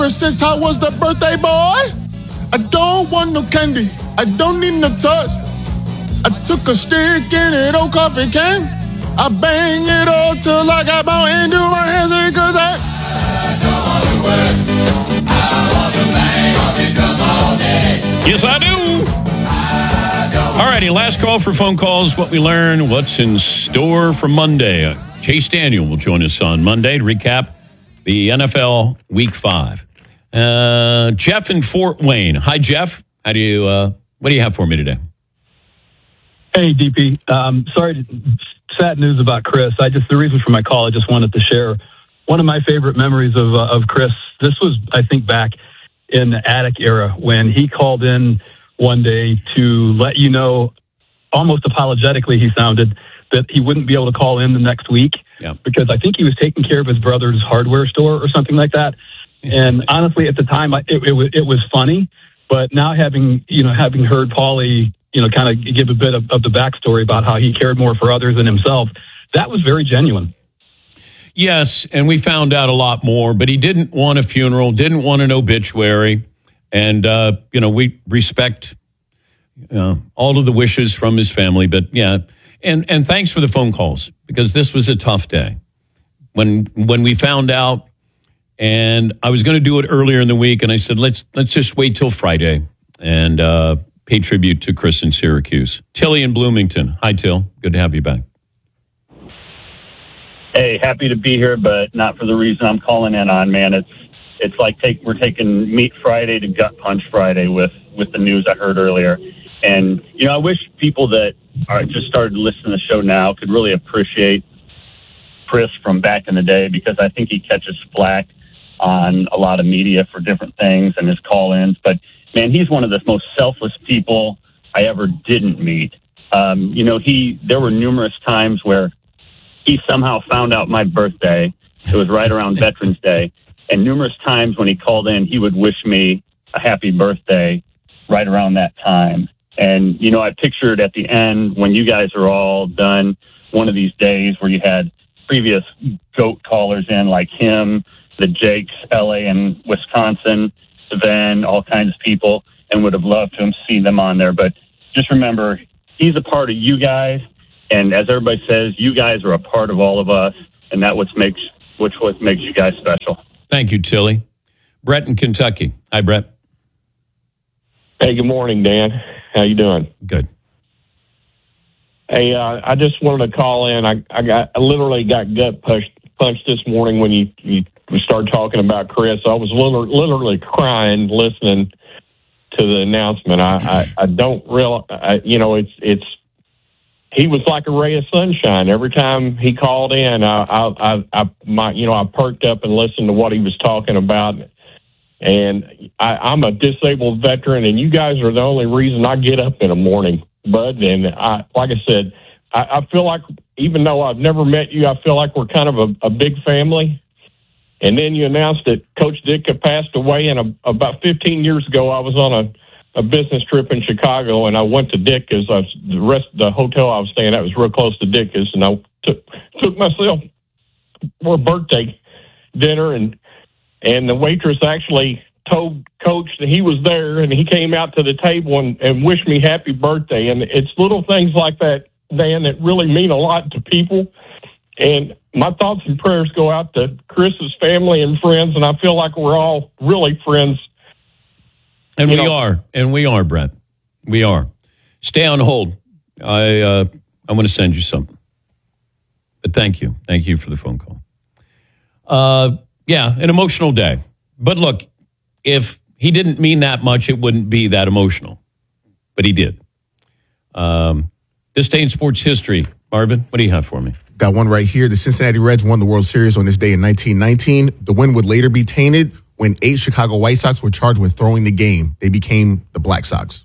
since I was the birthday boy. I don't want no candy. I don't need no touch. I took a stick in an old coffee can. I bang it all till I got my into my hands because I don't want to work. I want to bang coffee cup all day. Yes, I do. All righty, last call for phone calls. What we learn, what's in store for Monday. Chase Daniel will join us on Monday to recap the NFL Week 5. Jeff in Fort Wayne. Hi, Jeff. What do you have for me today? Hey, DP. Sorry, sad news about Chris. The reason for my call, I just wanted to share one of my favorite memories of Chris. This was, I think, back in the Attic era when he called in one day to let you know, almost apologetically he sounded, that he wouldn't be able to call in the next week because I think he was taking care of his brother's hardware store or something like that. And honestly, at the time, it was funny. But now having heard Paulie, kind of give a bit of the backstory about how he cared more for others than himself, that was very genuine. Yes, and we found out a lot more, but he didn't want a funeral, didn't want an obituary. And, we respect all of the wishes from his family. But, yeah, and thanks for the phone calls, because this was a tough day. When we found out, and I was going to do it earlier in the week, and I said, let's just wait till Friday and pay tribute to Chris in Syracuse. Tilly in Bloomington. Hi, Till. Good to have you back. Hey, happy to be here, but not for the reason I'm calling in on, man. It's like we're taking Meat Friday to Gut Punch Friday with the news I heard earlier. And, I wish people that are just started listening to the show now could really appreciate Chris from back in the day, because I think he catches flack on a lot of media for different things and his call-ins. But, man, he's one of the most selfless people I ever didn't meet. There were numerous times where he somehow found out my birthday. It was right around Veterans Day. And numerous times when he called in, he would wish me a happy birthday right around that time. And, I pictured at the end when you guys are all done one of these days where you had previous GOAT callers in like him, the Jakes, LA and Wisconsin, Sven, all kinds of people, and would have loved to see them on there. But just remember, he's a part of you guys. And as everybody says, you guys are a part of all of us. And that's what makes you guys special. Thank you, Tilly. Brett in Kentucky. Hi, Brett. Hey, good morning, Dan. How you doing? Good. Hey, I just wanted to call in. I literally got gut punched this morning when you started talking about Chris. I was literally crying listening to the announcement. I don't realize, it's he was like a ray of sunshine. Every time he called in, I perked up and listened to what he was talking about. And I'm a disabled veteran, and you guys are the only reason I get up in the morning, bud. And like I said, I feel like, even though I've never met you, I feel like we're kind of a big family. And then you announced that Coach Ditka passed away, and about 15 years ago, I was on a business trip in Chicago, and I went to Ditka's. The hotel I was staying at was real close to Ditka's, and I took myself for a birthday dinner, and the waitress actually told Coach that he was there, and he came out to the table and wished me happy birthday. And it's little things like that, Dan, that really mean a lot to people. And my thoughts and prayers go out to Chris's family and friends, and I feel like we're all really friends. And we are, Brett. We are. Stay on hold. I want to send you something. But thank you. Thank you for the phone call. Yeah, an emotional day. But look, if he didn't mean that much, it wouldn't be that emotional. But he did. This day in sports history. Marvin, what do you have for me? Got one right here. The Cincinnati Reds won the World Series on this day in 1919. The win would later be tainted when 8 Chicago White Sox were charged with throwing the game. They became the Black Sox.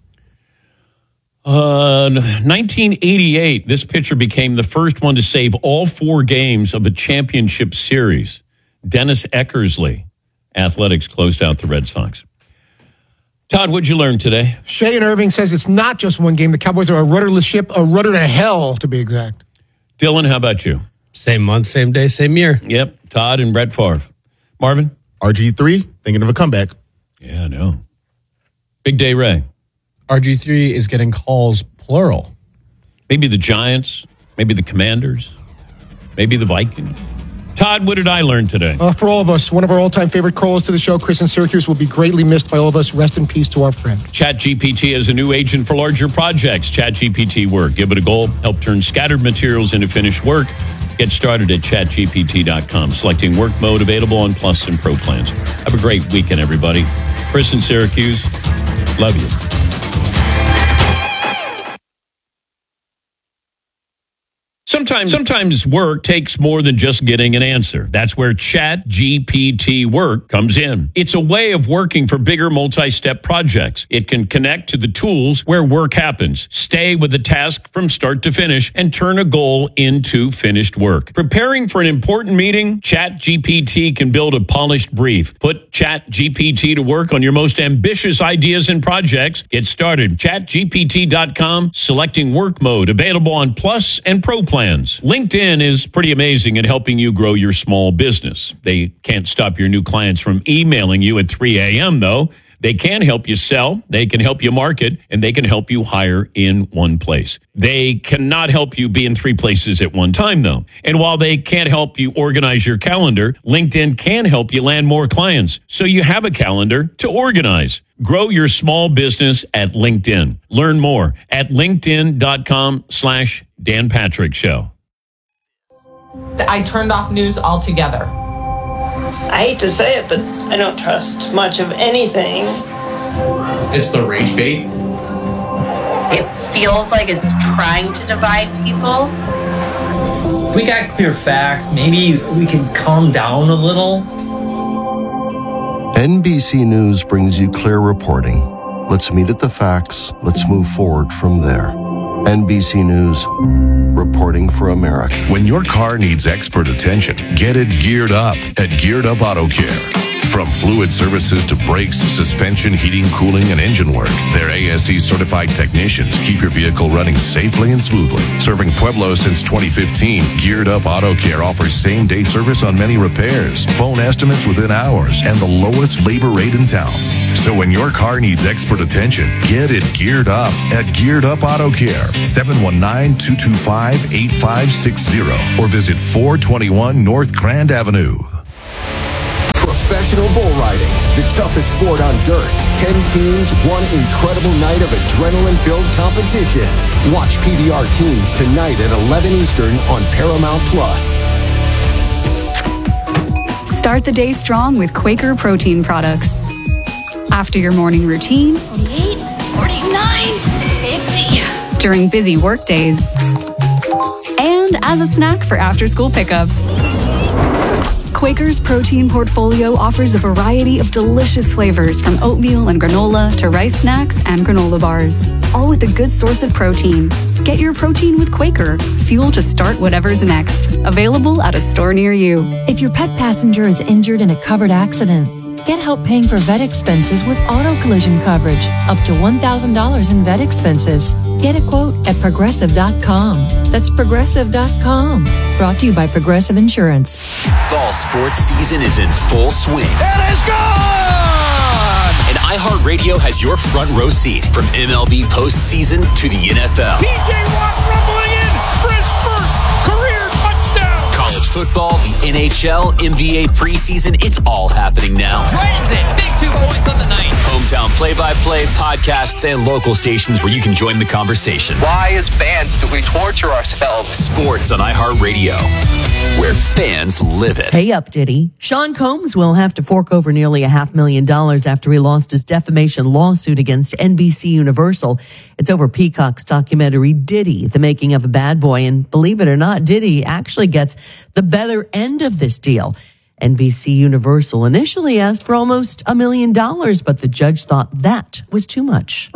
1988, this pitcher became the first one to save all 4 games of a championship series. Dennis Eckersley. Athletics closed out the Red Sox. Todd, what'd you learn today? Shane Irving says it's not just one game. The Cowboys are a rudderless ship, a rudder to hell, to be exact. Dylan, how about you? Same month, same day, same year. Yep, Todd and Brett Favre. Marvin? RG3 thinking of a comeback. Yeah, I know. Big day, Ray. RG3 is getting calls plural. Maybe the Giants, maybe the Commanders, maybe the Vikings. Todd, what did I learn today? For all of us, one of our all-time favorite callers to the show, Chris in Syracuse, will be greatly missed by all of us. Rest in peace to our friend. ChatGPT is a new agent for larger projects. ChatGPT Work. Give it a goal. Help turn scattered materials into finished work. Get started at chatgpt.com. Selecting work mode available on Plus and Pro plans. Have a great weekend, everybody. Chris in Syracuse. Love you. Sometimes work takes more than just getting an answer. That's where ChatGPT Work comes in. It's a way of working for bigger multi-step projects. It can connect to the tools where work happens, stay with the task from start to finish, and turn a goal into finished work. Preparing for an important meeting? ChatGPT can build a polished brief. Put ChatGPT to work on your most ambitious ideas and projects. Get started. ChatGPT.com. Selecting work mode. Available on Plus and Pro plans. LinkedIn is pretty amazing at helping you grow your small business. They can't stop your new clients from emailing you at 3 a.m., though. They can help you sell, they can help you market, and they can help you hire in one place. They cannot help you be in 3 places at one time, though. And while they can't help you organize your calendar, LinkedIn can help you land more clients, so you have a calendar to organize. Grow your small business at LinkedIn. Learn more at linkedin.com/Dan Patrick Show. I turned off news altogether. I hate to say it, but I don't trust much of anything. It's the rage bait. It feels like it's trying to divide people. If we got clear facts, maybe we can calm down a little. NBC News brings you clear reporting. Let's meet at the facts. Let's move forward from there. NBC News, reporting for America. When your car needs expert attention, get it geared up at Geared Up Auto Care. From fluid services to brakes, suspension, heating, cooling, and engine work, their ASE certified technicians keep your vehicle running safely and smoothly. Serving Pueblo since 2015, Geared Up Auto Care offers same-day service on many repairs, phone estimates within hours, and the lowest labor rate in town. So when your car needs expert attention, get it geared up at Geared Up Auto Care, 719-225-8560, or visit 421 North Grand Avenue. Professional bull riding, the toughest sport on dirt. 10 teams, one incredible night of adrenaline-filled competition. Watch PBR Teams tonight at 11 Eastern on Paramount Plus. Start the day strong with Quaker protein products. After your morning routine, 48, 49, 50. During busy work days, and as a snack for after-school pickups. Quaker's protein portfolio offers a variety of delicious flavors from oatmeal and granola to rice snacks and granola bars, all with a good source of protein. Get your protein with Quaker, fuel to start whatever's next. Available at a store near you. If your pet passenger is injured in a covered accident, get help paying for vet expenses with auto collision coverage, up to $1,000 in vet expenses. Get a quote at Progressive.com. That's Progressive.com. Brought to you by Progressive Insurance. Fall sports season is in full swing. It is gone! And iHeartRadio has your front row seat from MLB postseason to the NFL. P.J. Watt rumbling in for his first career touchdown. College football, the NHL, NBA preseason, it's all happening now. Dragons in, big 2 points on the night. Hometown play-by-play, podcasts, and local stations where you can join the conversation. Why, as fans, do we torture ourselves? Sports on iHeartRadio, where fans live it. Pay up, Diddy. Sean Combs will have to fork over nearly $500,000 after he lost his defamation lawsuit against NBC Universal. It's over Peacock's documentary Diddy, The Making of a Bad Boy. And believe it or not, Diddy actually gets the better end of this deal. NBC Universal initially asked for almost $1 million, but the judge thought that was too much.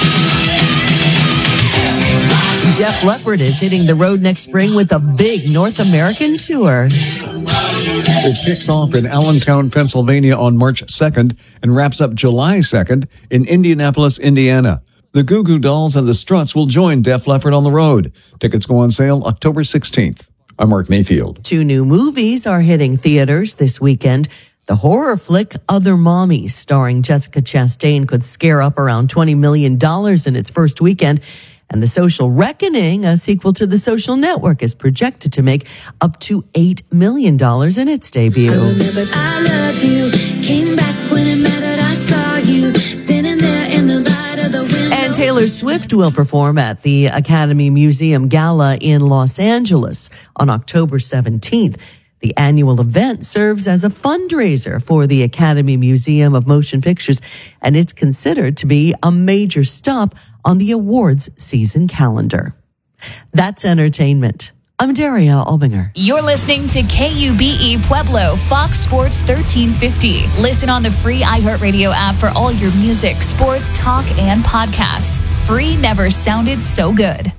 Def Leppard is hitting the road next spring with a big North American tour. It kicks off in Allentown, Pennsylvania on March 2nd and wraps up July 2nd in Indianapolis, Indiana. The Goo Goo Dolls and the Struts will join Def Leppard on the road. Tickets go on sale October 16th. I'm Mark Mayfield. 2 new movies are hitting theaters this weekend. The horror flick Other Mommies, starring Jessica Chastain, could scare up around $20 million in its first weekend. And The Social Reckoning, a sequel to The Social Network, is projected to make up to $8 million in its debut. I remembered I loved you, came back when it mattered, I saw you, standing there in the light of the window. And Taylor Swift will perform at the Academy Museum Gala in Los Angeles on October 17th. The annual event serves as a fundraiser for the Academy Museum of Motion Pictures, and it's considered to be a major stop on the awards season calendar. That's entertainment. I'm Daria Albinger. You're listening to KUBE Pueblo, Fox Sports 1350. Listen on the free iHeartRadio app for all your music, sports, talk, and podcasts. Free never sounded so good.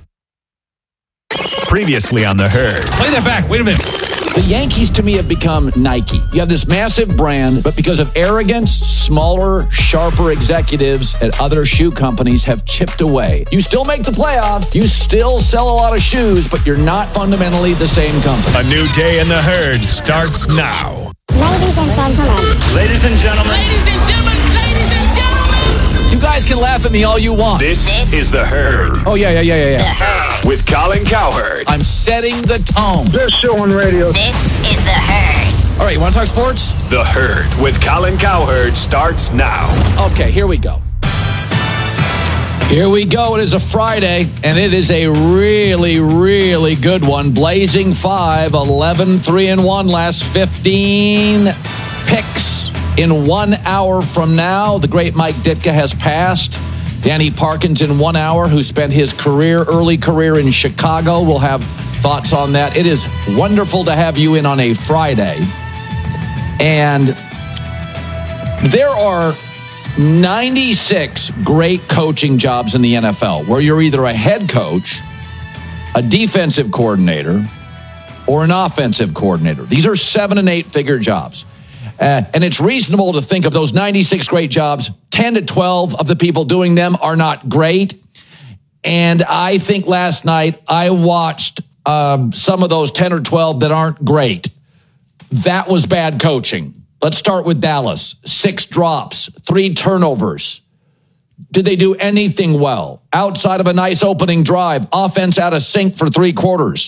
Previously on The Herd. Play that back. Wait a minute. The Yankees, to me, have become Nike. You have this massive brand, but because of arrogance, smaller, sharper executives at other shoe companies have chipped away. You still make the playoffs, you still sell a lot of shoes, but you're not fundamentally the same company. A new day in The Herd starts now. Ladies and gentlemen. Ladies and gentlemen. Ladies and gentlemen. Ladies and gentlemen. You guys can laugh at me all you want. This is The Herd. Oh, yeah. With Colin Cowherd. I'm setting the tone. Best show on radio. This is The Herd. All right, you want to talk sports? The Herd with Colin Cowherd starts now. Okay, here we go. Here we go. It is a Friday, and it is a really, really good one. Blazing 5, 11, 3-1, last 15 picks in 1 hour from now. The great Mike Ditka has passed. Danny Parkins in 1 hour, who spent his early career in Chicago. We'll have thoughts on that. It is wonderful to have you in on a Friday. And there are 96 great coaching jobs in the NFL where you're either a head coach, a defensive coordinator, or an offensive coordinator. These are 7- and 8-figure jobs. And it's reasonable to think of those 96 great jobs, 10 to 12 of the people doing them are not great. And I think last night I watched some of those 10 or 12 that aren't great. That was bad coaching. Let's start with Dallas. 6 drops, 3 turnovers. Did they do anything well? Outside of a nice opening drive, offense out of sync for 3 quarters.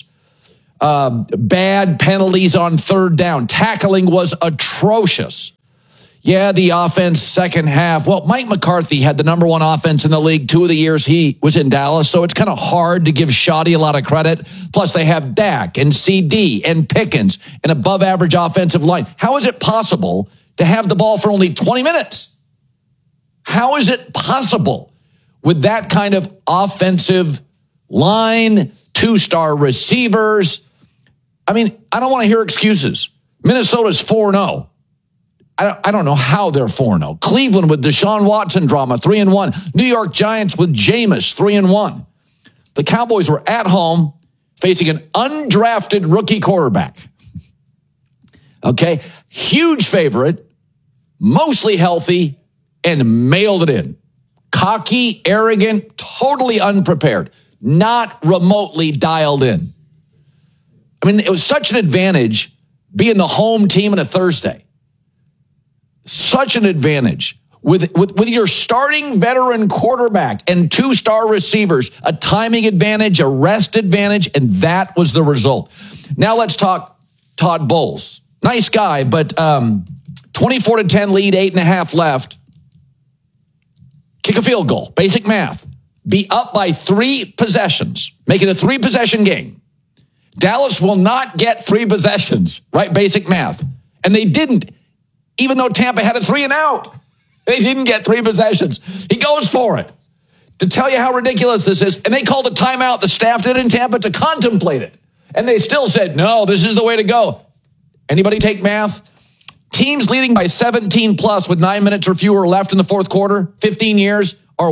Bad penalties on 3rd down. Tackling was atrocious. Yeah, the offense second half. Well, Mike McCarthy had the number 1 offense in the league 2 of the years he was in Dallas, so it's kind of hard to give Shoddy a lot of credit. Plus, they have Dak and CD and Pickens, an above-average offensive line. How is it possible to have the ball for only 20 minutes? How is it possible with that kind of offensive line, 2-star receivers? I mean, I don't want to hear excuses. Minnesota's 4-0. I don't know how they're 4-0. Cleveland with Deshaun Watson drama, 3-1. New York Giants with Jameis, 3-1. The Cowboys were at home facing an undrafted rookie quarterback. Okay? Huge favorite, mostly healthy, and mailed it in. Cocky, arrogant, totally unprepared, not remotely dialed in. I mean, it was such an advantage being the home team on a Thursday. Such an advantage with your starting veteran quarterback and 2-star receivers, a timing advantage, a rest advantage, and that was the result. Now let's talk Todd Bowles. Nice guy, but 24-10 lead, 8.5 left. Kick a field goal, basic math. Be up by 3 possessions, make it a 3-possession game. Dallas will not get 3 possessions, right? Basic math. And they didn't. Even though Tampa had a 3-and-out, they didn't get 3 possessions. He goes for it. To tell you how ridiculous this is, and they called a timeout, the staff did in Tampa, to contemplate it. And they still said, no, this is the way to go. Anybody take math? Teams leading by 17 plus with 9 minutes or fewer left in the fourth quarter, 15 years, are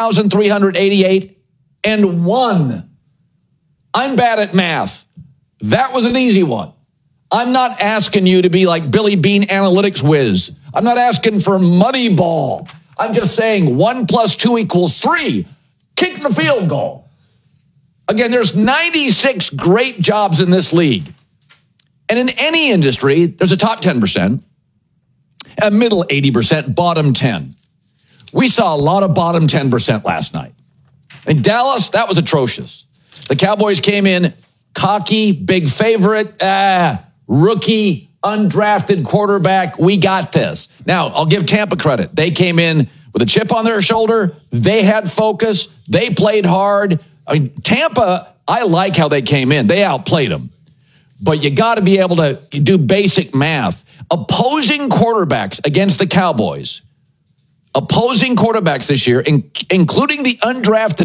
1,388-1. I'm bad at math. That was an easy one. I'm not asking you to be like Billy Bean analytics whiz. I'm not asking for Moneyball. I'm just saying 1 + 2 = 3. Kick the field goal. Again, there's 96 great jobs in this league. And in any industry, there's a top 10%. A middle 80%, bottom 10. We saw a lot of bottom 10% last night. In Dallas, that was atrocious. The Cowboys came in cocky, big favorite, rookie, undrafted quarterback. We got this. Now, I'll give Tampa credit. They came in with a chip on their shoulder. They had focus. They played hard. I mean, Tampa, I like how they came in. They outplayed them. But you got to be able to do basic math. Opposing quarterbacks against the Cowboys, opposing quarterbacks this year, including the undrafted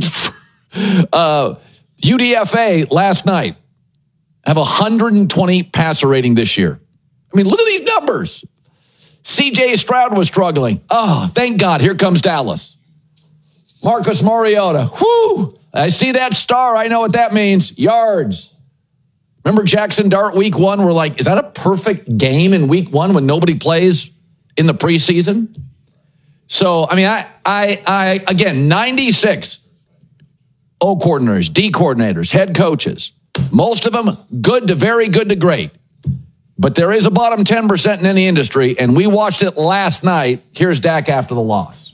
UDFA last night, have 120 passer rating this year. I mean, look at these numbers. C.J. Stroud was struggling. Oh, thank God. Here comes Dallas. Marcus Mariota. Whoo! I see that star. I know what that means. Yards. Remember Jackson Dart week 1? We're like, is that a perfect game in week 1 when nobody plays in the preseason? So, I mean, I again, 96 O coordinators, D coordinators, head coaches. Most of them good to very good to great. But there is a bottom 10% in any industry, and we watched it last night. Here's Dak after the loss.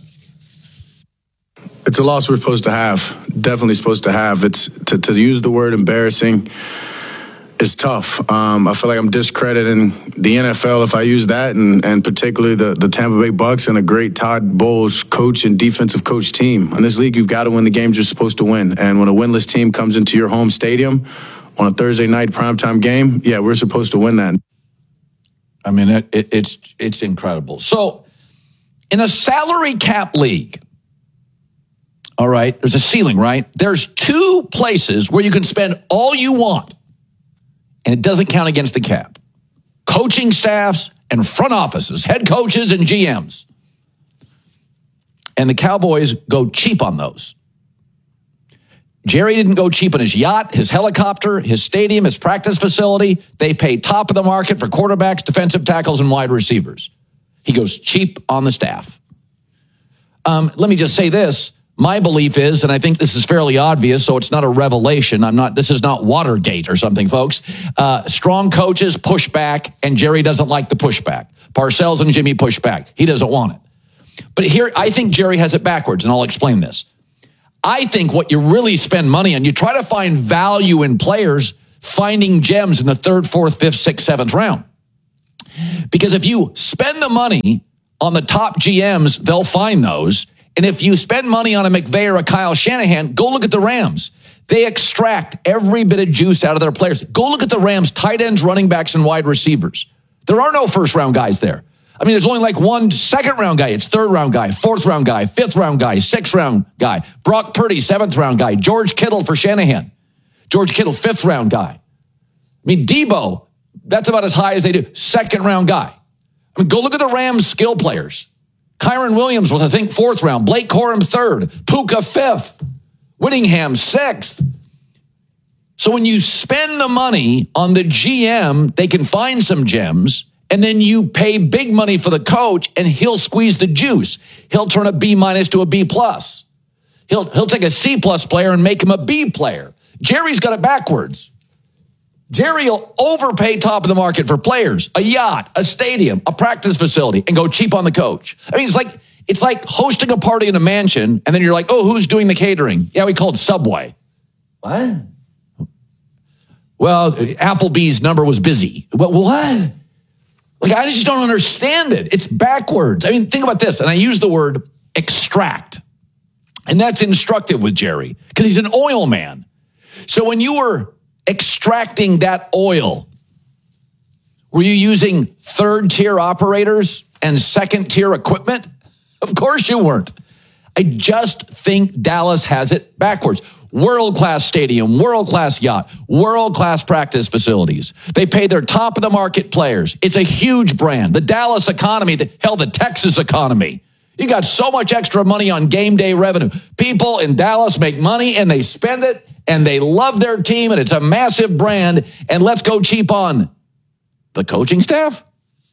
It's a loss we're supposed to have. Definitely supposed to have. It's to use the word embarrassing is tough. I feel like I'm discrediting the NFL if I use that, and particularly the Tampa Bay Bucks and a great Todd Bowles coach and defensive coach team. In this league, you've got to win the games you're supposed to win. And when a winless team comes into your home stadium on a Thursday night primetime game, yeah, we're supposed to win that. I mean, it's incredible. So, in a salary cap league, all right, there's a ceiling, right? There's 2 places where you can spend all you want, and it doesn't count against the cap. Coaching staffs and front offices, head coaches and GMs. And the Cowboys go cheap on those. Jerry didn't go cheap on his yacht, his helicopter, his stadium, his practice facility. They pay top of the market for quarterbacks, defensive tackles, and wide receivers. He goes cheap on the staff. Let me just say this. My belief is, and I think this is fairly obvious, so it's not a revelation. This is not Watergate or something, folks. Strong coaches push back, and Jerry doesn't like the pushback. Parcells and Jimmy push back. He doesn't want it. But here, I think Jerry has it backwards, and I'll explain this. I think what you really spend money on, you try to find value in players, finding gems in the 3rd, 4th, 5th, 6th, 7th round. Because if you spend the money on the top GMs, they'll find those. And if you spend money on a McVay or a Kyle Shanahan, go look at the Rams. They extract every bit of juice out of their players. Go look at the Rams, tight ends, running backs, and wide receivers. There are no first-round guys there. I mean, there's only like 1 second-round guy. It's 3rd-round guy, 4th-round guy, 5th-round guy, 6th-round guy. Brock Purdy, 7th-round guy. George Kittle for Shanahan. George Kittle, 5th-round guy. I mean, Debo, that's about as high as they do. 2nd-round guy. I mean, go look at the Rams' skill players. Kyron Williams was, I think, 4th round. Blake Corum, 3rd. Puka, 5th. Whittingham, 6th. So when you spend the money on the GM, they can find some gems, and then you pay big money for the coach, and he'll squeeze the juice. He'll turn a B- to a B+. He'll take a C+ player and make him a B player. Jerry's got it backwards. Jerry will overpay top of the market for players, a yacht, a stadium, a practice facility, and go cheap on the coach. I mean, it's like hosting a party in a mansion, and then you're like, oh, who's doing the catering? Yeah, we called Subway. What? Well, Applebee's number was busy. What? Like, I just don't understand it. It's backwards. I mean, think about this, and I use the word extract, and that's instructive with Jerry, because he's an oil man. So when you were extracting that oil, were you using 3rd-tier operators and 2nd-tier equipment? Of course you weren't. I just think Dallas has it backwards. World-class stadium, world-class yacht, world-class practice facilities. They pay their top-of-the-market players. It's a huge brand. The Dallas economy, the Texas economy. You got so much extra money on game day revenue. People in Dallas make money, and they spend it, and they love their team, and it's a massive brand, and let's go cheap on the coaching staff?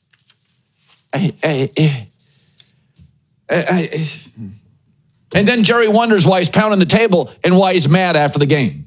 And then Jerry wonders why he's pounding the table and why he's mad after the game.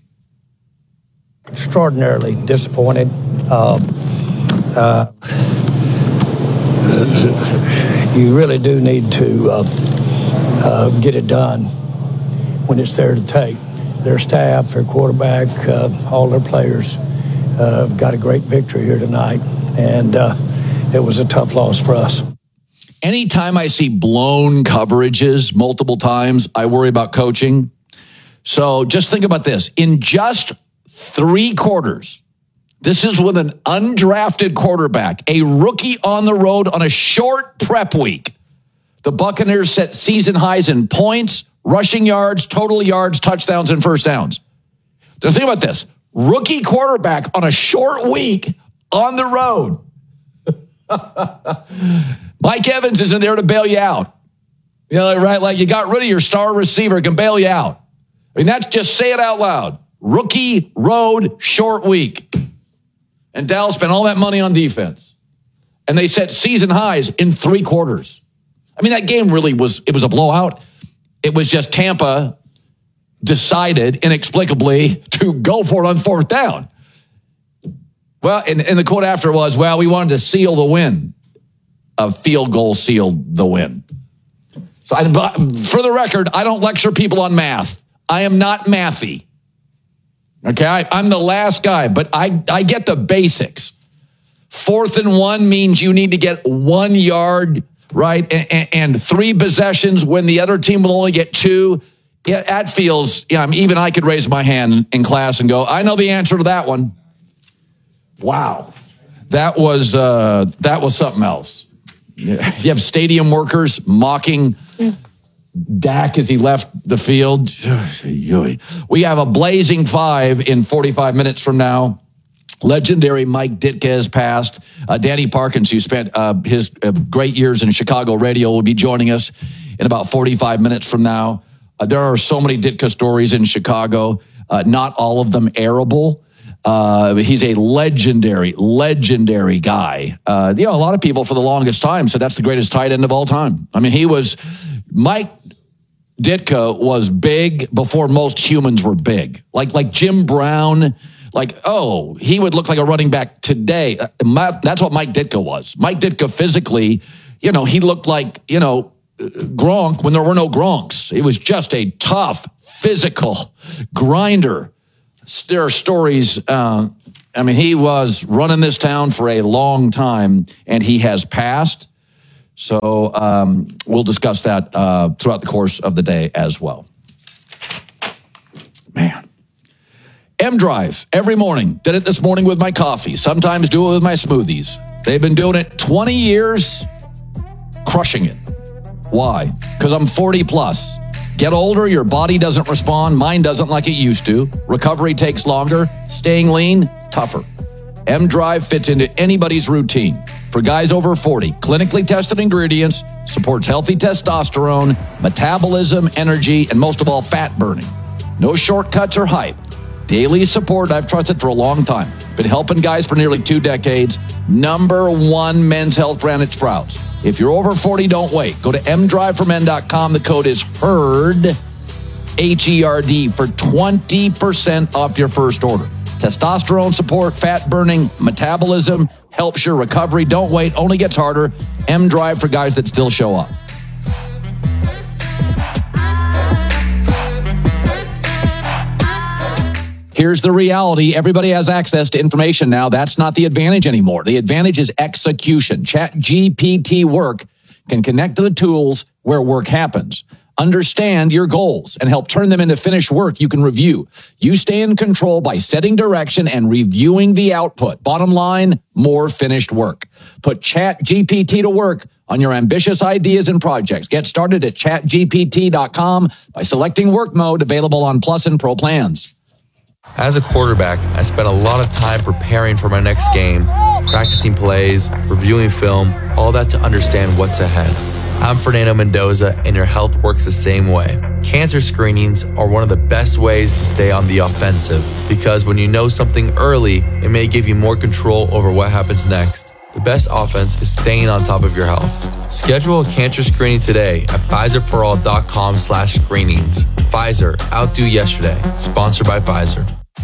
Extraordinarily disappointed. you really do need to get it done when it's there to take. Their staff, their quarterback, all their players got a great victory here tonight, and it was a tough loss for us. Anytime I see blown coverages multiple times, I worry about coaching. So just think about this. In just 3 quarters, this is with an undrafted quarterback, a rookie on the road on a short prep week. The Buccaneers set season highs in points, rushing yards, total yards, touchdowns, and first downs. Now think about this. Rookie quarterback on a short week on the road. Mike Evans isn't there to bail you out. You know, right? Like you got rid of your star receiver, can bail you out. I mean, that's just say it out loud. Rookie road short week. And Dallas spent all that money on defense. And they set season highs in 3 quarters. I mean, that game really was a blowout. It was just Tampa decided inexplicably to go for it on 4th down. Well, and the quote after was, well, we wanted to seal the win. A field goal sealed the win. So for the record, I don't lecture people on math. I am not mathy. Okay, I'm the last guy, but I get the basics. 4th and 1 means you need to get 1 yard, right? And 3 possessions when the other team will only get 2. Yeah, that feels, even I could raise my hand in class and go, I know the answer to that one. Wow. That was something else. You have stadium workers mocking Dak as he left the field. We have a blazing 5 in 45 minutes from now. Legendary Mike Ditka has passed. Danny Parkins, who spent his great years in Chicago radio, will be joining us in about 45 minutes from now. There are so many Ditka stories in Chicago, not all of them airable. He's a legendary guy. A lot of people for the longest time said that's the greatest tight end of all time. I mean, Mike Ditka was big before most humans were big. Like Jim Brown, he would look like a running back today. That's what Mike Ditka was. Mike Ditka physically, he looked like, Gronk when there were no Gronks. He was just a tough, physical grinder. There are stories. He was running this town for a long time, and he has passed. So we'll discuss that throughout the course of the day as well. Man. M-Drive, every morning. Did it this morning with my coffee. Sometimes do it with my smoothies. They've been doing it 20 years, crushing it. Why? Because I'm 40 plus. Get older, your body doesn't respond. Mine doesn't like it used to. Recovery takes longer. Staying lean, tougher. M-Drive fits into anybody's routine. For guys over 40, clinically tested ingredients, supports healthy testosterone, metabolism, energy, and most of all, fat burning. No shortcuts or hype. Daily support I've trusted for a long time. Been helping guys for nearly 2 decades. #1 men's health brand at Sprouts. If you're over 40, don't wait. Go to mdriveformen.com. The code is HERD, H-E-R-D, for 20% off your first order. Testosterone support, fat burning, metabolism, helps your recovery. Don't wait. Only gets harder. M-Drive for guys that still show up. Here's the reality. Everybody has access to information now. That's not the advantage anymore. The advantage is execution. ChatGPT Work can connect to the tools where work happens. Understand your goals and help turn them into finished work you can review. You stay in control by setting direction and reviewing the output. Bottom line, more finished work. Put ChatGPT to work on your ambitious ideas and projects. Get started at chatgpt.com by selecting work mode, available on Plus and Pro plans. As a quarterback, I spent a lot of time preparing for my next game, practicing plays, reviewing film, all that to understand what's ahead. I'm Fernando Mendoza, and your health works the same way. Cancer screenings are one of the best ways to stay on the offensive, because when you know something early, it may give you more control over what happens next. The best offense is staying on top of your health. Schedule a cancer screening today at PfizerForAll.com/screenings. Pfizer, outdo yesterday. Sponsored by Pfizer.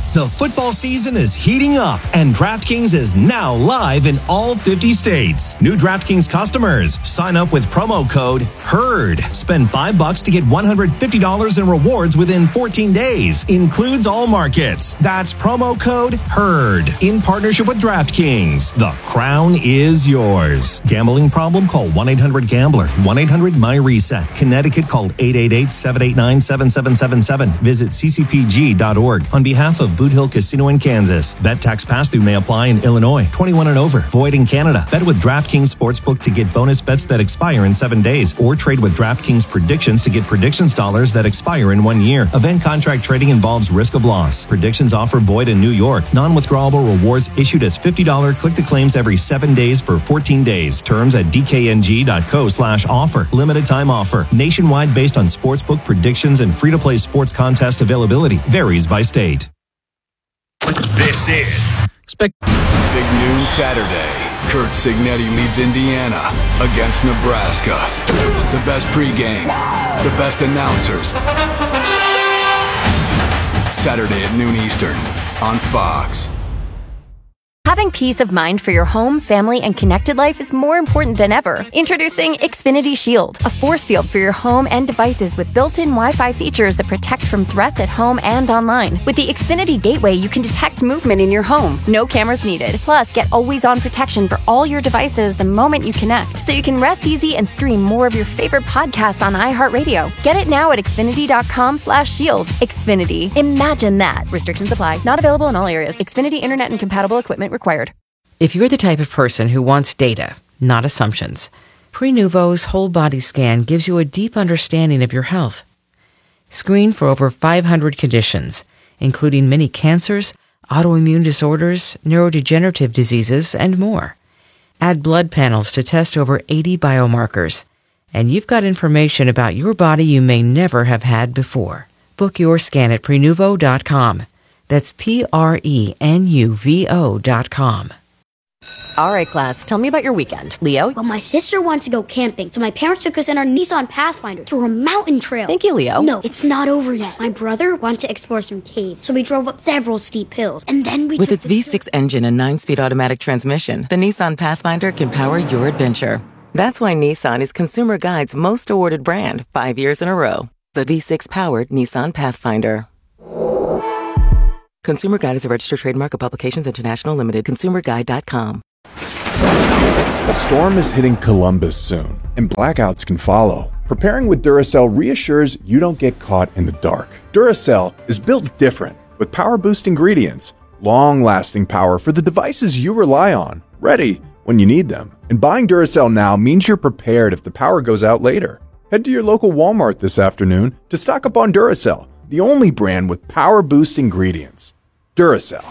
The football season is heating up, and DraftKings is now live in all 50 states. New DraftKings customers, sign up with promo code HERD. Spend $5 to get $150 in rewards within 14 days. Includes all markets. That's promo code HERD. In partnership with DraftKings. The crown is yours. Gambling problem? Call 1-800-GAMBLER. 1-800-MY-RESET. Connecticut, call 888-789-7777. Visit ccpg.org. On behalf of Boot Hill Casino in Kansas. Bet tax pass-through may apply in Illinois. 21 and over. Void in Canada. Bet with DraftKings Sportsbook to get bonus bets that expire in 7 days. Or trade with DraftKings Predictions to get predictions dollars that expire in 1 year. Event contract trading involves risk of loss. Predictions offer void in New York. Non-withdrawable rewards issued as $50 click-to-claims every 7 days for 14 days. Terms at dkng.co/offer. Limited time offer. Nationwide based on sportsbook predictions and free-to-play sports contest availability. Varies by state. This is Big noon Saturday. Kurt Signetti leads Indiana against Nebraska. The best pregame, the best announcers. Saturday at noon Eastern on Fox. Having peace of mind for your home, family, and connected life is more important than ever. Introducing Xfinity Shield, a force field for your home and devices with built-in Wi-Fi features that protect from threats at home and online. With the Xfinity Gateway, you can detect movement in your home. No cameras needed. Plus, get always-on protection for all your devices the moment you connect, so you can rest easy and stream more of your favorite podcasts on iHeartRadio. Get it now at Xfinity.com/shield. Xfinity. Imagine that. Restrictions apply. Not available in all areas. Xfinity Internet and compatible equipment required. If you're the type of person who wants data, not assumptions, Prenuvo's whole body scan gives you a deep understanding of your health. Screen for over 500 conditions, including many cancers, autoimmune disorders, neurodegenerative diseases, and more. Add blood panels to test over 80 biomarkers, and you've got information about your body you may never have had before. Book your scan at Prenuvo.com. That's Prenuvo.com. All right, class, tell me about your weekend. Leo? Well, my sister wants to go camping, so my parents took us in our Nissan Pathfinder to a mountain trail. Thank you, Leo. No, it's not over yet. My brother wanted to explore some caves, so we drove up several steep hills, and then we With its V6 engine and 9-speed automatic transmission, the Nissan Pathfinder can power your adventure. That's why Nissan is Consumer Guide's most awarded brand 5 years in a row. The V6-powered Nissan Pathfinder. Consumer Guide is a registered trademark of Publications International Limited. ConsumerGuide.com. A storm is hitting Columbus soon, and blackouts can follow. Preparing with Duracell reassures you don't get caught in the dark. Duracell is built different, with power boost ingredients, long-lasting power for the devices you rely on, ready when you need them. And buying Duracell now means you're prepared if the power goes out later. Head to your local Walmart this afternoon to stock up on Duracell, the only brand with power boost ingredients. Duracell.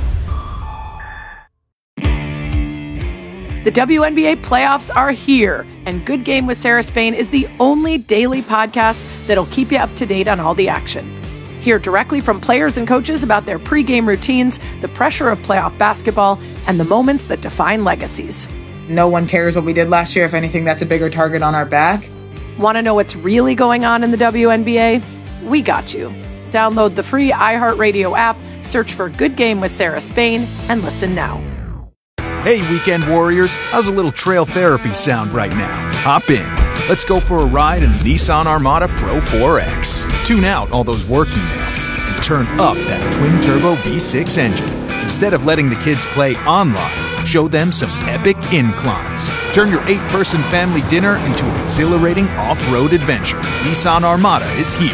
The WNBA playoffs are here, and Good Game with Sarah Spain is the only daily podcast that'll keep you up to date on all the action. Hear directly from players and coaches about their pregame routines, the pressure of playoff basketball, and the moments that define legacies. No one cares what we did last year. If anything, that's a bigger target on our back. Want to know what's really going on in the WNBA? We got you. Download the free iHeartRadio app, search for Good Game with Sarah Spain, and listen now. Hey, weekend warriors, how's a little trail therapy sound right now? Hop in. Let's go for a ride in the Nissan Armada Pro 4X. Tune out all those work emails and turn up that twin-turbo V6 engine. Instead of letting the kids play online, show them some epic inclines. Turn your 8-person family dinner into an exhilarating off-road adventure. Nissan Armada is here.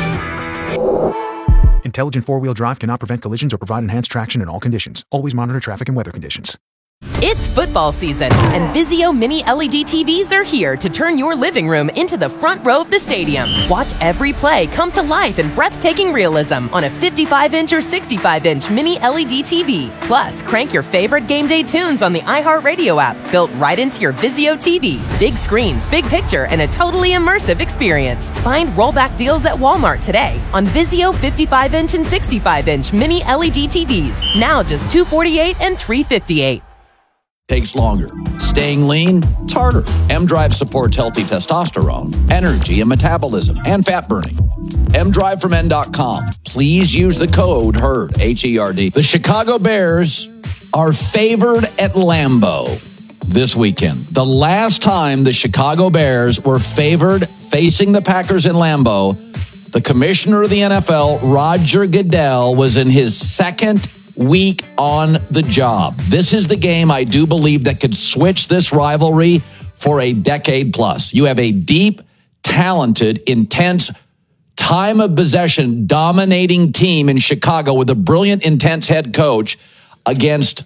Intelligent four-wheel drive cannot prevent collisions or provide enhanced traction in all conditions. Always monitor traffic and weather conditions. It's football season, and Vizio Mini LED TVs are here to turn your living room into the front row of the stadium. Watch every play come to life in breathtaking realism on a 55-inch or 65-inch Mini LED TV. Plus, crank your favorite game day tunes on the iHeartRadio app, built right into your Vizio TV. Big screens, big picture, and a totally immersive experience. Find rollback deals at Walmart today on Vizio 55-inch and 65-inch Mini LED TVs. Now just $248 and $358. takes longer. Staying lean, it's harder. M-Drive supports healthy testosterone, energy and metabolism, and fat burning. M-Drive from N.com. Please use the code HERD, H-E-R-D. The Chicago Bears are favored at Lambeau this weekend. The last time the Chicago Bears were favored facing the Packers in Lambeau, the commissioner of the NFL, Roger Goodell, was in his second week on the job. This is the game I do believe that could switch this rivalry for a decade plus. You have a deep, talented, intense, time of possession dominating team in Chicago with a brilliant, intense head coach against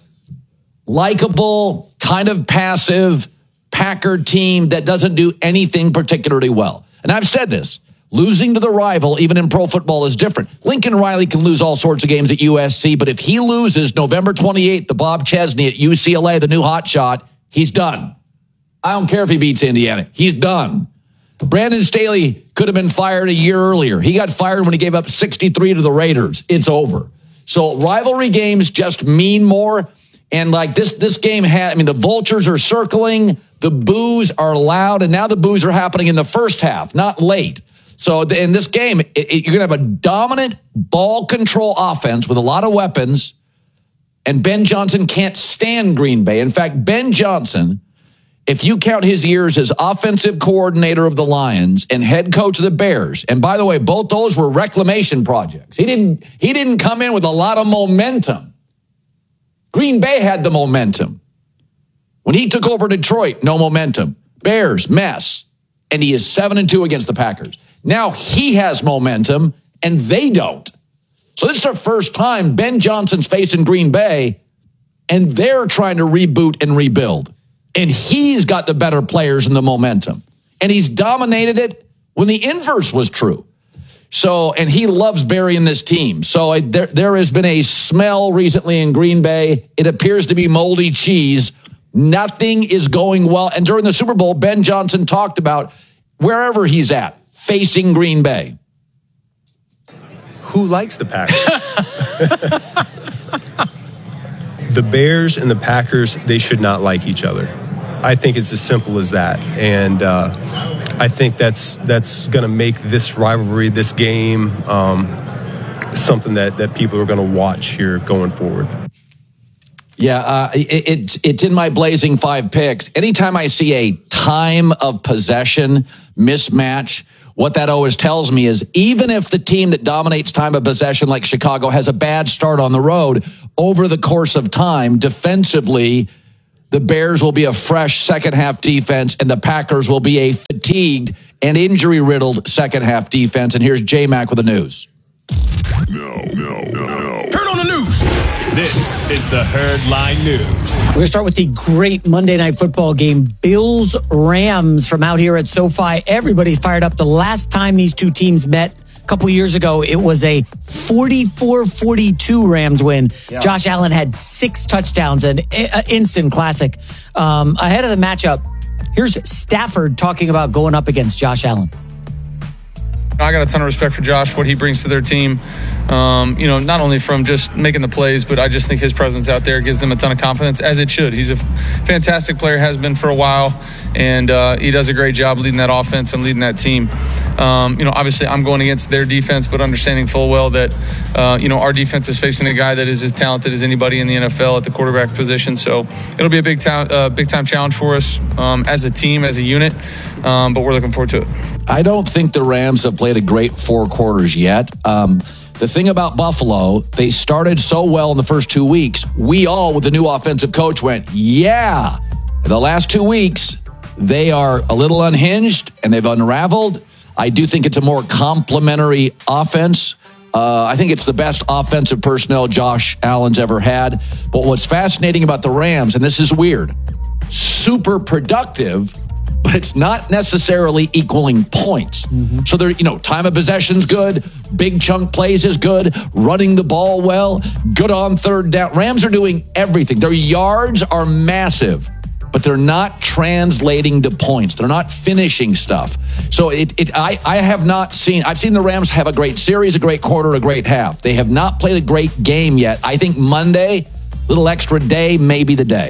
likable, kind of passive Packer team that doesn't do anything particularly well. And I've said this. Losing to the rival, even in pro football, is different. Lincoln Riley can lose all sorts of games at USC, but if he loses November 28th to Bob Chesney at UCLA, the new hotshot, he's done. I don't care if he beats Indiana. He's done. Brandon Staley could have been fired a year earlier. He got fired when he gave up 63 to the Raiders. It's over. So rivalry games just mean more. And like this game the vultures are circling, the boos are loud, and now the boos are happening in the first half, not late. So in this game, you're going to have a dominant ball control offense with a lot of weapons, and Ben Johnson can't stand Green Bay. In fact, Ben Johnson, if you count his years as offensive coordinator of the Lions and head coach of the Bears, and by the way, both those were reclamation projects. He didn't come in with a lot of momentum. Green Bay had the momentum. When he took over Detroit, no momentum. Bears, mess. And he is 7-2 against the Packers. Now he has momentum, and they don't. So this is their first time Ben Johnson's facing Green Bay, and they're trying to reboot and rebuild. And he's got the better players and the momentum. And he's dominated it when the inverse was true. So, and he loves burying this team. So there has been a smell recently in Green Bay. It appears to be moldy cheese. Nothing is going well. And during the Super Bowl, Ben Johnson talked about wherever he's at, facing Green Bay. Who likes the Packers? The Bears and the Packers, they should not like each other. I think it's as simple as that. And I think that's going to make this rivalry, this game, something that people are going to watch here going forward. Yeah, it's in my Blazing 5 picks. Anytime I see a time of possession mismatch, what that always tells me is even if the team that dominates time of possession like Chicago has a bad start on the road, over the course of time, defensively, the Bears will be a fresh second-half defense, and the Packers will be a fatigued and injury-riddled second-half defense. And here's J-Mac with the news. No. Turn on the news. This is the Herdline News. We're going to start with the great Monday Night Football game, Bills-Rams from out here at SoFi. Everybody's fired up. The last time these two teams met a couple years ago, it was a 44-42 Rams win. Yeah. Josh Allen had 6 touchdowns, an instant classic. Ahead of the matchup, here's Stafford talking about going up against Josh Allen. I got a ton of respect for Josh, what he brings to their team. Not only from just making the plays, but I just think his presence out there gives them a ton of confidence, as it should. He's a fantastic player, has been for a while, and he does a great job leading that offense and leading that team. Obviously I'm going against their defense, but understanding full well that, our defense is facing a guy that is as talented as anybody in the NFL at the quarterback position. So it'll be a big time challenge for us as a team, as a unit, but we're looking forward to it. I don't think the Rams have played a great 4 quarters yet. The thing about Buffalo, they started so well in the first 2 weeks. We all, with the new offensive coach, went, yeah. In the last 2 weeks, they are a little unhinged, and they've unraveled. I do think it's a more complementary offense. I think it's the best offensive personnel Josh Allen's ever had. But what's fascinating about the Rams, and this is weird, super productive, but it's not necessarily equaling points. Mm-hmm. So they're, time of possession's good, big chunk plays is good, running the ball well, good on third down. Rams are doing everything. Their yards are massive, but they're not translating to points. They're not finishing stuff. So I have not seen, I've seen the Rams have a great series, a great quarter, a great half. They have not played a great game yet. I think Monday, little extra day, may be the day.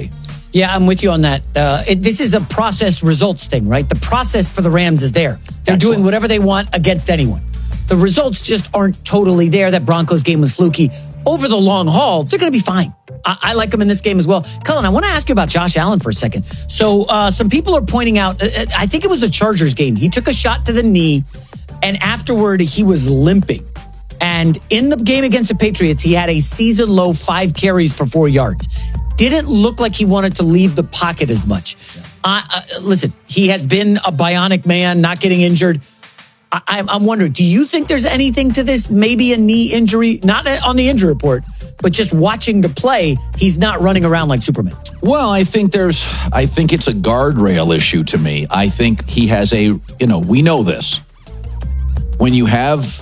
Yeah, I'm with you on that. This is a process results thing, right? The process for the Rams is there. They're doing whatever they want against anyone. The results just aren't totally there. That Broncos game was fluky. Over the long haul, they're going to be fine. I like them in this game as well. Cullen, I want to ask you about Josh Allen for a second. So some people are pointing out, I think it was the Chargers game. He took a shot to the knee, and afterward he was limping. And in the game against the Patriots, he had a season-low 5 carries for 4 yards. Didn't look like he wanted to leave the pocket as much. Listen, he has been a bionic man, not getting injured. I'm wondering, do you think there's anything to this? Maybe a knee injury, not on the injury report, but just watching the play, he's not running around like Superman. Well, I think it's a guardrail issue to me. I think he has we know this. When you have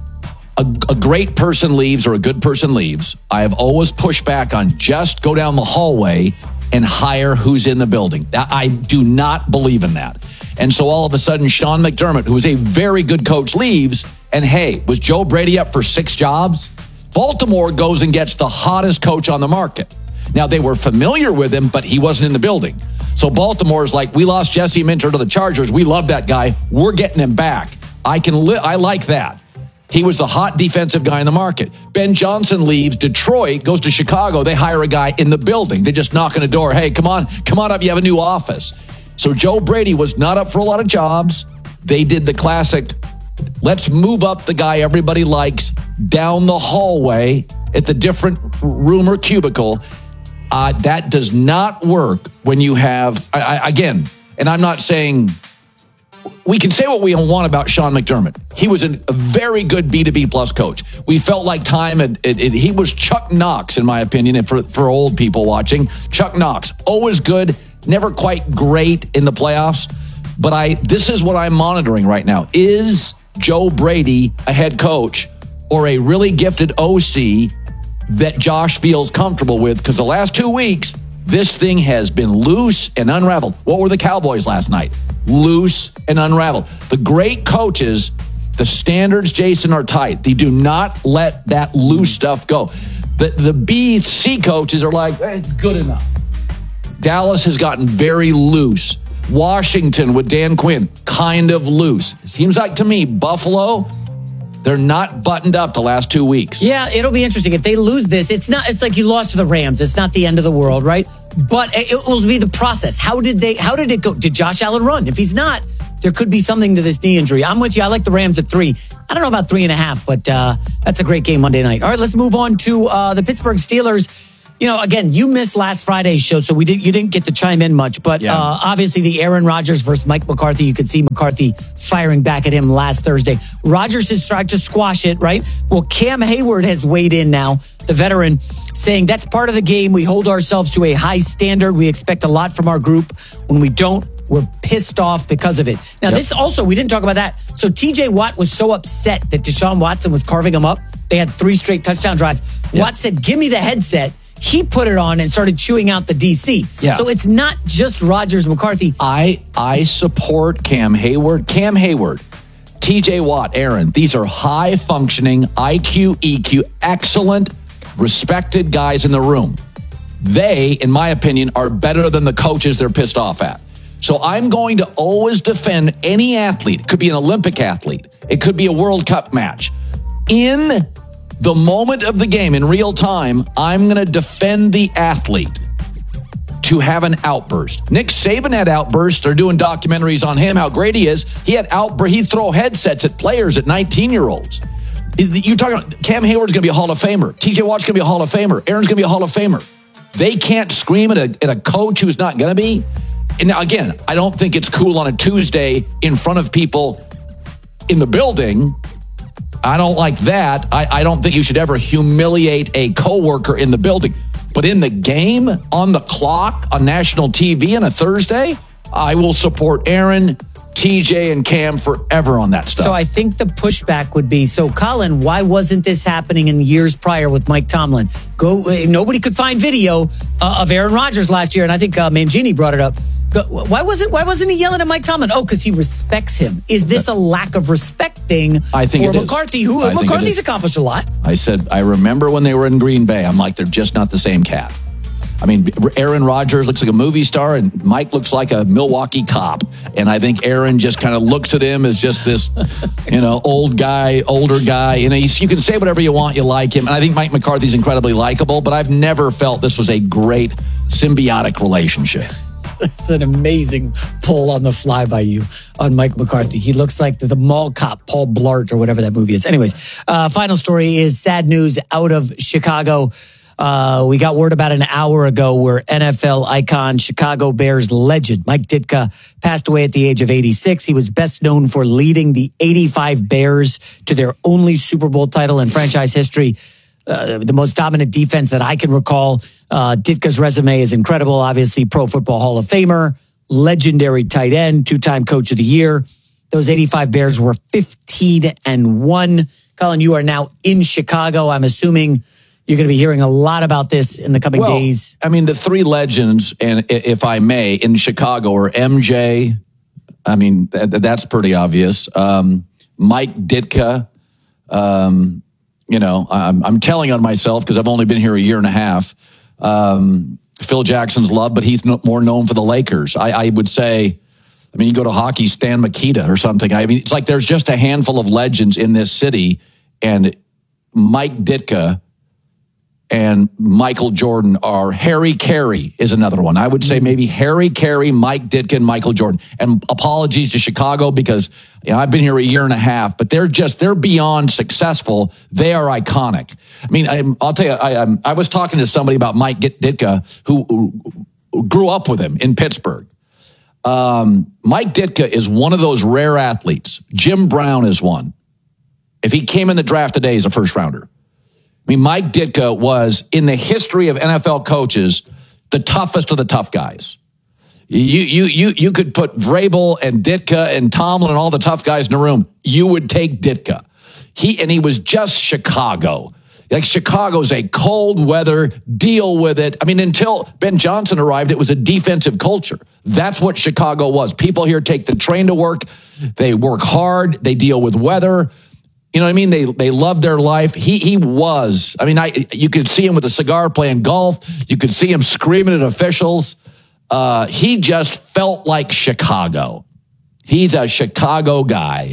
a great person leaves or a good person leaves, I have always pushed back on just go down the hallway and hire who's in the building. I do not believe in that. And so all of a sudden, Sean McDermott, who is a very good coach, leaves. And hey, was Joe Brady up for 6 jobs? Baltimore goes and gets the hottest coach on the market. Now, they were familiar with him, but he wasn't in the building. So Baltimore is like, we lost Jesse Minter to the Chargers. We love that guy. We're getting him back. I like that. He was the hot defensive guy in the market. Ben Johnson leaves Detroit, goes to Chicago. They hire a guy in the building. They just knock on the door. Hey, come on up. You have a new office. So Joe Brady was not up for a lot of jobs. They did the classic, let's move up the guy everybody likes down the hallway at the different room or cubicle. That does not work when you have, again, and I'm not saying, we can say what we want about Sean McDermott. He was a very good B2B plus coach. We felt like he was Chuck Knox, in my opinion, and for old people watching, Chuck Knox, always good, never quite great in the playoffs. But this is what I'm monitoring right now. Is Joe Brady a head coach or a really gifted OC that Josh feels comfortable with? Because the last 2 weeks, this thing has been loose and unraveled. What were the Cowboys last night? Loose and unraveled. The great coaches, the standards, Jason, are tight. They do not let that loose stuff go. The B, C coaches are like, it's good enough. Dallas has gotten very loose. Washington with Dan Quinn, kind of loose. It seems like to me, Buffalo, they're not buttoned up the last 2 weeks. Yeah, it'll be interesting. If they lose this, it's like you lost to the Rams. It's not the end of the world, right? But it will be the process. How did it go? Did Josh Allen run? If he's not, there could be something to this knee injury. I'm with you. I like the Rams at 3. I don't know about 3.5, but that's a great game Monday night. All right, let's move on to the Pittsburgh Steelers. Again, you missed last Friday's show, so you didn't get to chime in much. But obviously, the Aaron Rodgers versus Mike McCarthy, you could see McCarthy firing back at him last Thursday. Rodgers has tried to squash it, right? Well, Cam Hayward has weighed in now, the veteran, saying that's part of the game. We hold ourselves to a high standard. We expect a lot from our group. When we don't, we're pissed off because of it. Now, this also, we didn't talk about that. So TJ Watt was so upset that Deshaun Watson was carving him up. They had 3 straight touchdown drives. Watt said, give me the headset. He put it on and started chewing out the DC. Yeah. So it's not just Rodgers McCarthy. I support Cam Hayward. Cam Hayward, TJ Watt, Aaron, these are high-functioning, IQ, EQ, excellent, respected guys in the room. They, in my opinion, are better than the coaches they're pissed off at. So I'm going to always defend any athlete. It could be an Olympic athlete. It could be a World Cup match. In the moment of the game, in real time, I'm going to defend the athlete to have an outburst. Nick Saban had outbursts. They're doing documentaries on him, how great he is. He had outbursts. He'd throw headsets at players, at 19-year-olds. You're talking about Cam Hayward's going to be a Hall of Famer. TJ Watt's going to be a Hall of Famer. Aaron's going to be a Hall of Famer. They can't scream at a coach who's not going to be. And now, again, I don't think it's cool on a Tuesday in front of people in the building. I don't like that. I don't think you should ever humiliate a coworker in the building. But in the game, on the clock, on national TV on a Thursday, I will support Aaron, TJ, and Cam forever on that stuff. So I think the pushback would be, so Colin, why wasn't this happening in years prior with Mike Tomlin? Nobody could find video of Aaron Rodgers last year, and I think Mangini brought it up. Why wasn't he yelling at Mike Tomlin? Oh, because he respects him. Is this a lack of respect thing for McCarthy? McCarthy's accomplished a lot. I said, I remember when they were in Green Bay. I'm like, they're just not the same cat. I mean, Aaron Rodgers looks like a movie star, and Mike looks like a Milwaukee cop. And I think Aaron just kind of looks at him as just this, older guy. You can say whatever you want, you like him. And I think Mike McCarthy's incredibly likable, but I've never felt this was a great symbiotic relationship. That's an amazing pull on the fly by you on Mike McCarthy. He looks like the mall cop, Paul Blart, or whatever that movie is. Anyways, final story is sad news out of Chicago. We got word about an hour ago where NFL icon, Chicago Bears legend, Mike Ditka, passed away at the age of 86. He was best known for leading the 85 Bears to their only Super Bowl title in franchise history. The most dominant defense that I can recall. Ditka's resume is incredible. Obviously, Pro Football Hall of Famer, legendary tight end, 2-time Coach of the Year. Those 85 Bears were 15-1. Colin, you are now in Chicago. I'm assuming you're going to be hearing a lot about this in the coming days. I mean, the three legends, and if I may, in Chicago are MJ. I mean, that's pretty obvious. Mike Ditka. I'm telling on myself because I've only been here a year and a half. Phil Jackson's loved, but he's more known for the Lakers. I would say, you go to hockey, Stan Mikita or something. I mean, it's like there's just a handful of legends in this city, and Mike Ditka and Michael Jordan are. Harry Carey is another one. I would say maybe Harry Carey, Mike Ditka, and Michael Jordan. And apologies to Chicago because I've been here a year and a half, but they're beyond successful. They are iconic. I mean, I'll tell you, I was talking to somebody about Mike Ditka who grew up with him in Pittsburgh. Mike Ditka is one of those rare athletes. Jim Brown is one. If he came in the draft today, he's a first rounder. I mean, Mike Ditka was, in the history of NFL coaches, the toughest of the tough guys. You could put Vrabel and Ditka and Tomlin and all the tough guys in the room. You would take Ditka. He was just Chicago. Like, Chicago's a cold weather, deal with it. I mean, until Ben Johnson arrived, it was a defensive culture. That's what Chicago was. People here take the train to work. They work hard. They deal with weather. You know what I mean? They love their life. He was. I mean, you could see him with a cigar playing golf. You could see him screaming at officials. He just felt like Chicago. He's a Chicago guy,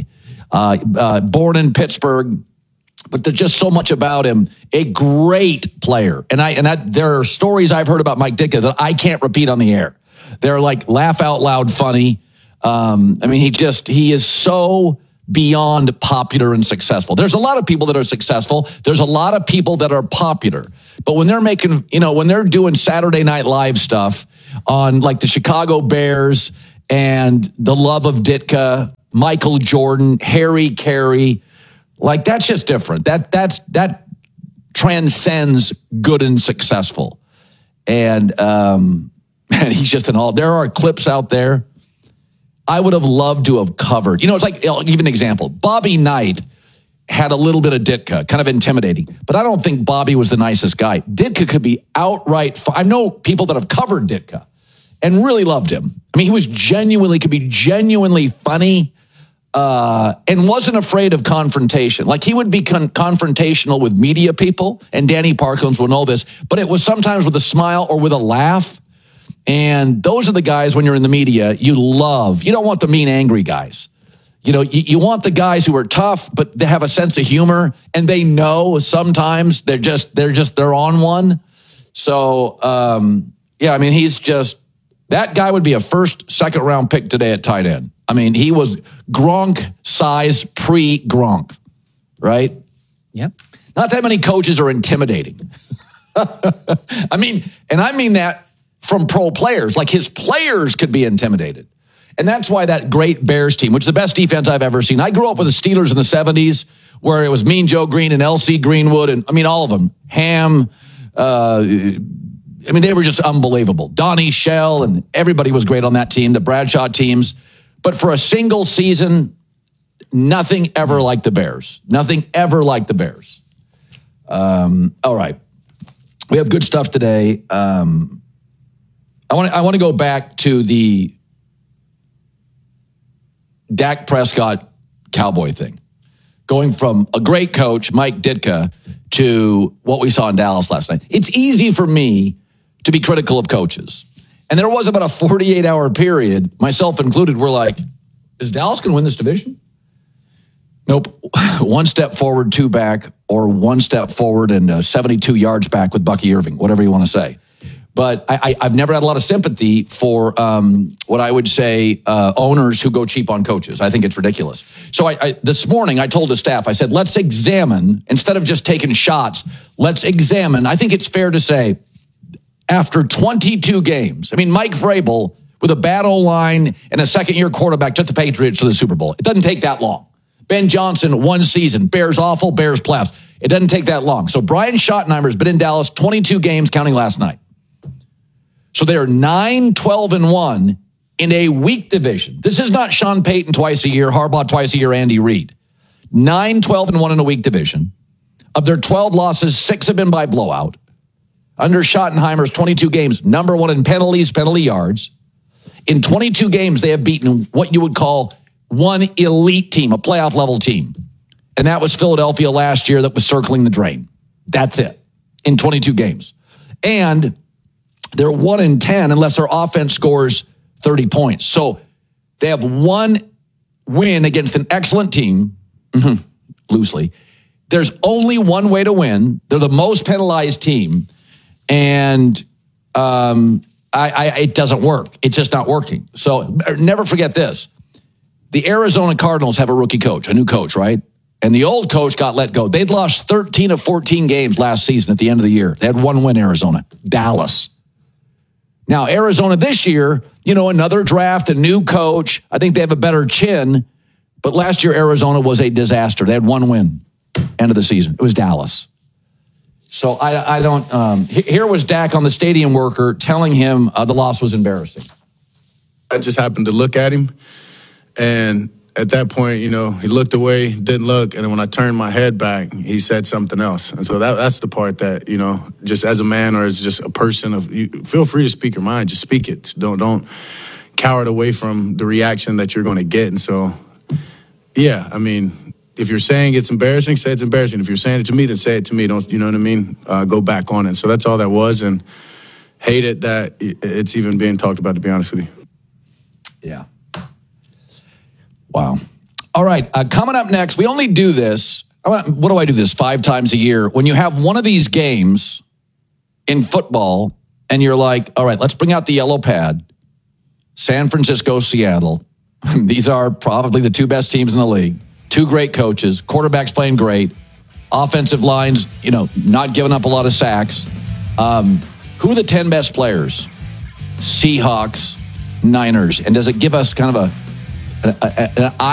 born in Pittsburgh, but there's just so much about him. A great player, and there are stories I've heard about Mike Ditka that I can't repeat on the air. They're like laugh out loud funny. I mean, he is so beyond popular and successful. There's a lot of people that are successful. There's a lot of people that are popular. But when they're making, when they're doing Saturday Night Live stuff on like the Chicago Bears and the love of Ditka, Michael Jordan, Harry Carey, like that's just different. That transcends good and successful. And he's just there are clips out there I would have loved to have covered. It's like, I'll give an example. Bobby Knight had a little bit of Ditka, kind of intimidating, but I don't think Bobby was the nicest guy. Ditka could be outright. I know people that have covered Ditka and really loved him. I mean, he could be genuinely funny and wasn't afraid of confrontation. Like, he would be confrontational with media people, and Danny Parkins will know this, but it was sometimes with a smile or with a laugh. And those are the guys, when you're in the media, you love. You don't want the mean, angry guys. You want the guys who are tough, but they have a sense of humor, and they know sometimes they're on one. So, I mean, he's just, that guy would be a first, second round pick today at tight end. I mean, he was Gronk size pre-Gronk, right? Yep. Not that many coaches are intimidating. I mean that from pro players. Like, his players could be intimidated. And that's why that great Bears team, which is the best defense I've ever seen. I grew up with the Steelers in the 70s, where it was Mean Joe Green and L.C. Greenwood, and all of them. Ham. They were just unbelievable. Donnie Shell, and everybody was great on that team, the Bradshaw teams. But for a single season, nothing ever like the Bears. Nothing ever like the Bears. All right. We have good stuff today. I want to go back to the Dak Prescott Cowboy thing. Going from a great coach, Mike Ditka, to what we saw in Dallas last night. It's easy for me to be critical of coaches. And there was about a 48-hour period, myself included, we're like, is Dallas going to win this division? Nope. One step forward, two back, or one step forward and 72 yards back with Bucky Irving, whatever you want to say. But I've never had a lot of sympathy for what I would say owners who go cheap on coaches. I think it's ridiculous. So this morning I told the staff, I said, let's examine, instead of just taking shots, let's examine. I think it's fair to say, after 22 games, I mean, Mike Vrabel with a bad O-line and a second-year quarterback took the Patriots to the Super Bowl. It doesn't take that long. Ben Johnson, one season. Bears awful, Bears playoffs. It doesn't take that long. So Brian Schottenheimer's been in Dallas 22 games, counting last night. So they are 9-12-1 in a weak division. This is not Sean Payton twice a year, Harbaugh twice a year, Andy Reid. 9-12-1 in a weak division. Of their 12 losses, 6 have been by blowout. Under Schottenheimer's 22 games, number one in penalties, penalty yards. In 22 games, they have beaten what you would call one elite team, a playoff level team. And that was Philadelphia last year that was circling the drain. That's it. In 22 games. And they're 1-10 unless their offense scores 30 points. So they have one win against an excellent team, loosely. There's only one way to win. They're the most penalized team. And it doesn't work. It's just not working. So never forget this. The Arizona Cardinals have a rookie coach, a new coach, right? And the old coach got let go. They'd lost 13 of 14 games last season at the end of the year. They had one win, Arizona, Dallas. Now, Arizona this year, another draft, a new coach. I think they have a better chin. But last year, Arizona was a disaster. They had one win, end of the season. It was Dallas. So I don't. Here was Dak on the stadium worker telling him the loss was embarrassing. I just happened to look at him, and at that point, he looked away, didn't look, and then when I turned my head back, he said something else. And so that's the part that just as a man or as just a person, feel free to speak your mind, just speak it. Don't cower it away from the reaction that you're going to get. And so, yeah, I mean. If you're saying it's embarrassing, say it's embarrassing. If you're saying it to me, then say it to me. Don't, you know what I mean? Go back on it. So that's all that was, and hate it that it's even being talked about, to be honest with you. Yeah. Wow. All right. Coming up next, we only do this. What do I do this 5 times a year? When you have one of these games in football, and you're like, all right, let's bring out the yellow pad. San Francisco, Seattle. These are probably the 2 best teams in the league. 2 great coaches, quarterbacks playing great, offensive lines, not giving up a lot of sacks. Who are the 10 best players? Seahawks, Niners. And does it give us kind of an